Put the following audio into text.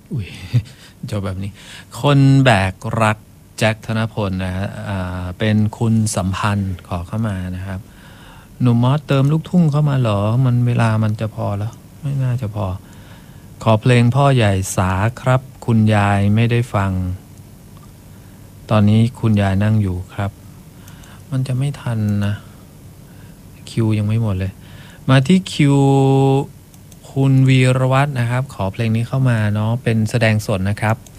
อุ้ยจบแบบนี้คนแบกรักแจ็คธนพลนะฮะเป็นคุณสัมพันธ์ขอเข้ามานะครับหนุ่มมอสเติมลูกทุ่งเข้ามาเหรอมันเวลามันจะพอแล้วไม่น่าจะพอขอเพลงพ่อใหญ่สาครับคุณยายไม่ได้ฟังตอนนี้คุณยายนั่งอยู่ครับมันจะไม่ทันนะคิวยังไม่หมดเลยมาที่คิวคุณวีรวัฒน์นะครับขอเพลงนี้เข้ามาเนาะเป็นแสดงสดนะครับ